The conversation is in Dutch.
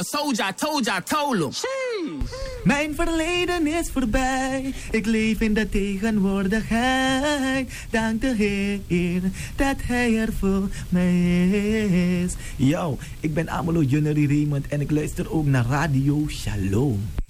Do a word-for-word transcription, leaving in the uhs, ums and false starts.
soldier, I told you, I told him. Mijn verleden is voorbij. Ik leef in de tegenwoordigheid. Dank de Heer dat Hij er voor mij is. Yo, ik ben Amelo Junnery Raymond en ik luister ook naar Radio Shalom.